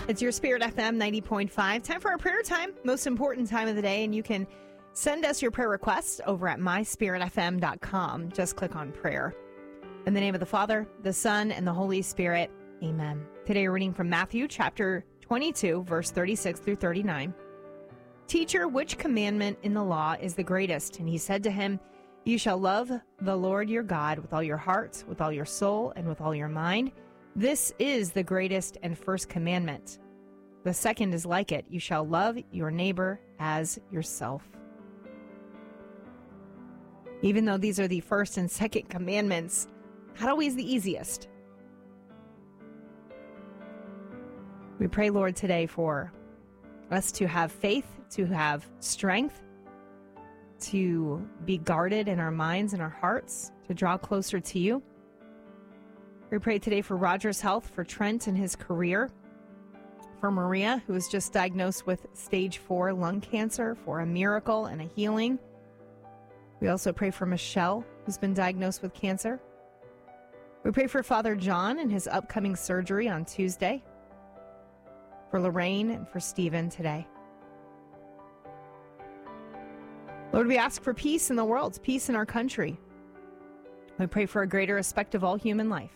It's your Spirit FM 90.5. Time for our prayer time, most important time of the day, and you can send us your prayer requests over at myspiritfm.com. Just click on prayer. In the name of the Father, the Son, and the Holy Spirit, amen. Today we're reading from Matthew chapter 22, verse 36 through 39. Teacher, which commandment in the law is the greatest? And he said to him, You shall love the Lord your God with all your heart, with all your soul, and with all your mind. This is the greatest and first commandment. The second is like it. You shall love your neighbor as yourself. Even though these are the first and second commandments, not always the easiest. We pray, Lord, today for us to have faith, to have strength, to be guarded in our minds and our hearts, to draw closer to you. We pray today for Roger's health, for Trent and his career, for Maria, who was just diagnosed with stage 4 lung cancer, for a miracle and a healing. We also pray for Michelle, who's been diagnosed with cancer. We pray for Father John and his upcoming surgery on Tuesday, for Lorraine and for Stephen today. Lord, we ask for peace in the world, peace in our country. We pray for a greater respect of all human life.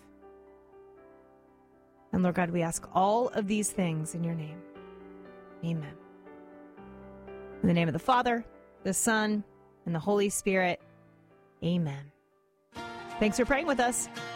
And Lord God, we ask all of these things in your name. Amen. In the name of the Father, the Son, and the Holy Spirit. Amen. Thanks for praying with us.